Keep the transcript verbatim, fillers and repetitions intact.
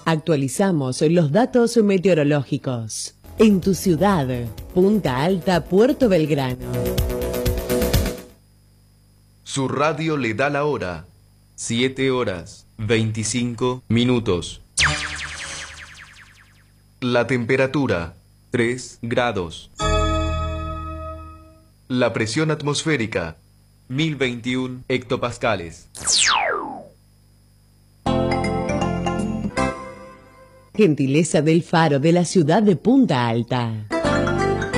Actualizamos los datos meteorológicos. En tu ciudad, Punta Alta, Puerto Belgrano. Su radio le da la hora. siete horas, veinticinco minutos. La temperatura, tres grados. La presión atmosférica, mil veintiuno hectopascales. Gentileza del Faro de la ciudad de Punta Alta.